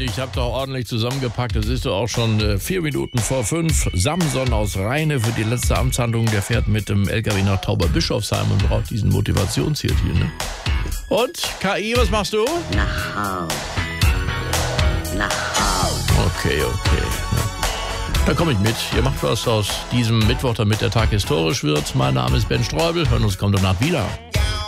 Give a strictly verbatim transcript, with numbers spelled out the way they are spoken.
ich habe doch ordentlich zusammengepackt. Es ist doch auch schon äh, vier Minuten vor fünf. Samson aus Rheine für die letzte Amtshandlung. Der fährt mit dem L K W nach Tauberbischofsheim und braucht diesen Motivationshit hier, ne? Und, K I, was machst du? Nach Hause. Nach Hause. Okay, okay. Da komme ich mit. Ihr macht was aus diesem Mittwoch, damit der Tag historisch wird. Mein Name ist Ben Streubel. Hören uns kommt danach wieder.